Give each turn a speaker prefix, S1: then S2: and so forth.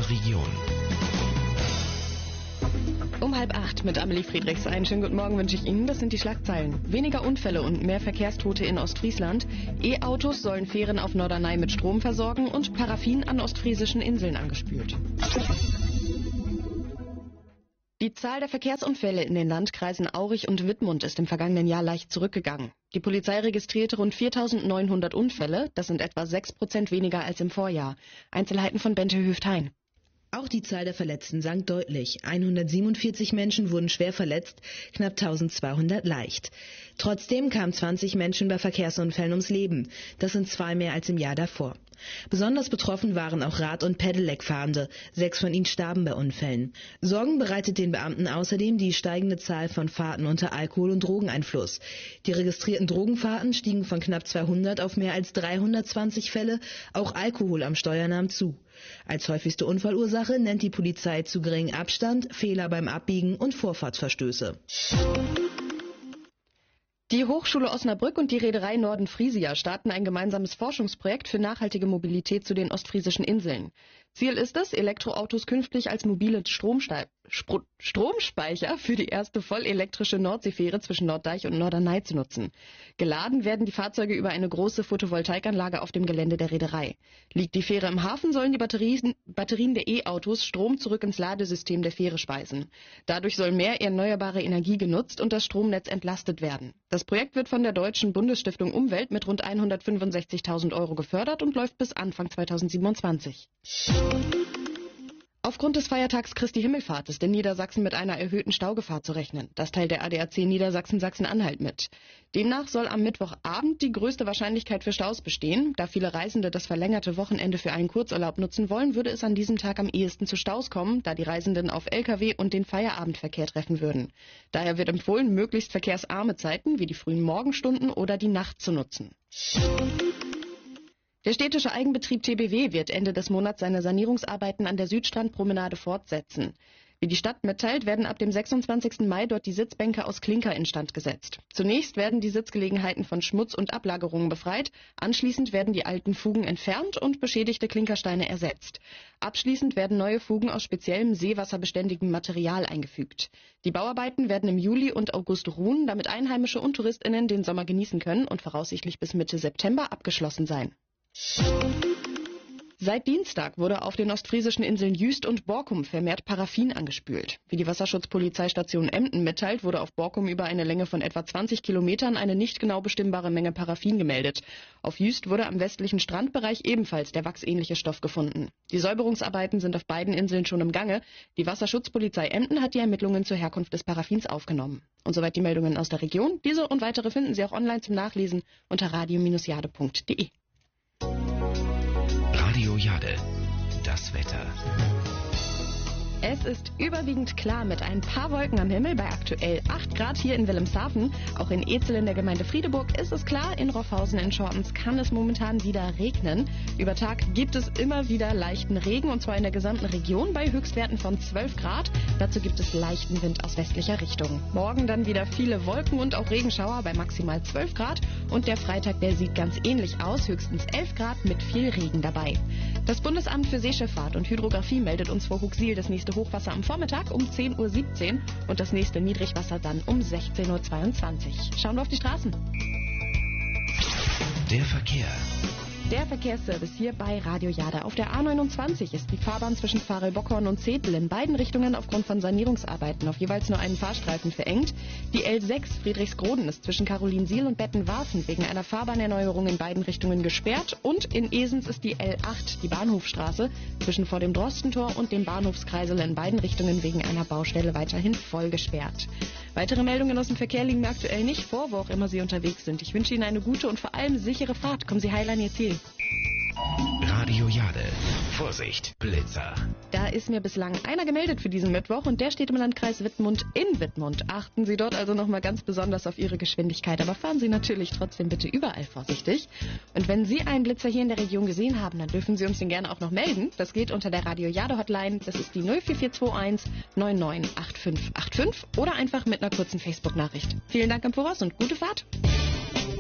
S1: der Region.
S2: Um 7:30 mit Amelie Friedrichs. Einen schönen guten Morgen wünsche ich Ihnen. Das sind die Schlagzeilen. Weniger Unfälle und mehr Verkehrstote in Ostfriesland. E-Autos sollen Fähren auf Norderney mit Strom versorgen und Paraffin an ostfriesischen Inseln angespült. Die Zahl der Verkehrsunfälle in den Landkreisen Aurich und Wittmund ist im vergangenen Jahr leicht zurückgegangen. Die Polizei registrierte rund 4.900 Unfälle. Das sind etwa 6% weniger als im Vorjahr. Einzelheiten von Bente Höft-Hein.
S3: Auch die Zahl der Verletzten sank deutlich. 147 Menschen wurden schwer verletzt, knapp 1200 leicht. Trotzdem kamen 20 Menschen bei Verkehrsunfällen ums Leben. Das sind 2 mehr als im Jahr davor. Besonders betroffen waren auch Rad- und Pedelec-Fahrende. 6 von ihnen starben bei Unfällen. Sorgen bereitet den Beamten außerdem die steigende Zahl von Fahrten unter Alkohol- und Drogeneinfluss. Die registrierten Drogenfahrten stiegen von knapp 200 auf mehr als 320 Fälle. Auch Alkohol am Steuer nahm zu. Als häufigste Unfallursache nennt die Polizei zu geringen Abstand, Fehler beim Abbiegen und Vorfahrtsverstöße.
S2: Die Hochschule Osnabrück und die Reederei Norden Frisia starten ein gemeinsames Forschungsprojekt für nachhaltige Mobilität zu den ostfriesischen Inseln. Ziel ist es, Elektroautos künftig als mobile Stromspeicher für die erste vollelektrische Nordseefähre zwischen Norddeich und Norderney zu nutzen. Geladen werden die Fahrzeuge über eine große Photovoltaikanlage auf dem Gelände der Reederei. Liegt die Fähre im Hafen, sollen die Batterien der E-Autos Strom zurück ins Ladesystem der Fähre speisen. Dadurch soll mehr erneuerbare Energie genutzt und das Stromnetz entlastet werden. Das Projekt wird von der Deutschen Bundesstiftung Umwelt mit rund 165.000 € gefördert und läuft bis Anfang 2027. Aufgrund des Feiertags Christi Himmelfahrt ist in Niedersachsen mit einer erhöhten Staugefahr zu rechnen. Das teilt der ADAC Niedersachsen Sachsen-Anhalt mit. Demnach soll am Mittwochabend die größte Wahrscheinlichkeit für Staus bestehen. Da viele Reisende das verlängerte Wochenende für einen Kurzurlaub nutzen wollen, würde es an diesem Tag am ehesten zu Staus kommen, da die Reisenden auf Lkw und den Feierabendverkehr treffen würden. Daher wird empfohlen, möglichst verkehrsarme Zeiten wie die frühen Morgenstunden oder die Nacht zu nutzen. Der städtische Eigenbetrieb TBW wird Ende des Monats seine Sanierungsarbeiten an der Südstrandpromenade fortsetzen. Wie die Stadt mitteilt, werden ab dem 26. Mai dort die Sitzbänke aus Klinker instand gesetzt. Zunächst werden die Sitzgelegenheiten von Schmutz und Ablagerungen befreit. Anschließend werden die alten Fugen entfernt und beschädigte Klinkersteine ersetzt. Abschließend werden neue Fugen aus speziellem seewasserbeständigem Material eingefügt. Die Bauarbeiten werden im Juli und August ruhen, damit Einheimische und TouristInnen den Sommer genießen können und voraussichtlich bis Mitte September abgeschlossen sein. Seit Dienstag wurde auf den ostfriesischen Inseln Jüst und Borkum vermehrt Paraffin angespült. Wie die Wasserschutzpolizeistation Emden mitteilt, wurde auf Borkum über eine Länge von etwa 20 Kilometern eine nicht genau bestimmbare Menge Paraffin gemeldet. Auf Jüst wurde am westlichen Strandbereich ebenfalls der wachsähnliche Stoff gefunden. Die Säuberungsarbeiten sind auf beiden Inseln schon im Gange. Die Wasserschutzpolizei Emden hat die Ermittlungen zur Herkunft des Paraffins aufgenommen. Und soweit die Meldungen aus der Region. Diese und weitere finden Sie auch online zum Nachlesen unter radio-jade.de.
S1: Radio Jade, das Wetter.
S2: Es ist überwiegend klar mit ein paar Wolken am Himmel bei aktuell 8 Grad hier in Wilhelmshaven. Auch in Ezel in der Gemeinde Friedeburg ist es klar. In Roffhausen in Schortens kann es momentan wieder regnen. Über Tag gibt es immer wieder leichten Regen und zwar in der gesamten Region bei Höchstwerten von 12 Grad. Dazu gibt es leichten Wind aus westlicher Richtung. Morgen dann wieder viele Wolken und auch Regenschauer bei maximal 12 Grad. Und der Freitag, der sieht ganz ähnlich aus, höchstens 11 Grad mit viel Regen dabei. Das Bundesamt für Seeschifffahrt und Hydrographie meldet uns vor Huxil das nächste Hochwasser am Vormittag um 10:17 Uhr und das nächste Niedrigwasser dann um 16:22 Uhr. Schauen wir auf die Straßen.
S1: Der Verkehr.
S2: Der Verkehrsservice hier bei Radio Jade. Auf der A29 ist die Fahrbahn zwischen Pfarrei-Bockhorn und Zetel in beiden Richtungen aufgrund von Sanierungsarbeiten auf jeweils nur einen Fahrstreifen verengt. Die L6 Friedrichsgroden ist zwischen Carolinsiel und Bettenwarfen wegen einer Fahrbahnerneuerung in beiden Richtungen gesperrt. Und in Esens ist die L8, die Bahnhofstraße, zwischen vor dem Drostentor und dem Bahnhofskreisel in beiden Richtungen wegen einer Baustelle weiterhin voll gesperrt. Weitere Meldungen aus dem Verkehr liegen mir aktuell nicht vor, wo auch immer Sie unterwegs sind. Ich wünsche Ihnen eine gute und vor allem sichere Fahrt. Kommen Sie heil an Ihr Ziel.
S1: Radio Jade. Vorsicht, Blitzer.
S2: Da ist mir bislang einer gemeldet für diesen Mittwoch und der steht im Landkreis Wittmund in Wittmund. Achten Sie dort also nochmal ganz besonders auf Ihre Geschwindigkeit, aber fahren Sie natürlich trotzdem bitte überall vorsichtig. Und wenn Sie einen Blitzer hier in der Region gesehen haben, dann dürfen Sie uns den gerne auch noch melden. Das geht unter der Radio Jade Hotline, das ist die 04421 998585 oder einfach mit einer kurzen Facebook-Nachricht. Vielen Dank im Voraus und gute Fahrt.